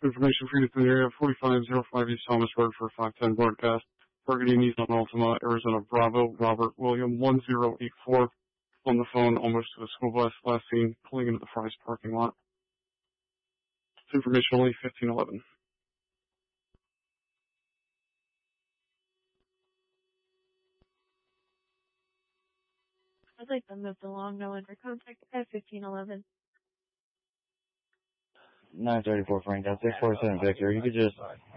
Information for you in the area 4505 East Thomas Road for 510 broadcast. Targeting Nissan Altima, Arizona Bravo, Robert William 1084. On the phone, almost to the school bus, last seen pulling into the Fry's parking lot. Information only 1511. I'd like to move along, no under contact at 1511. 934 Frank, 647 Victor. You could just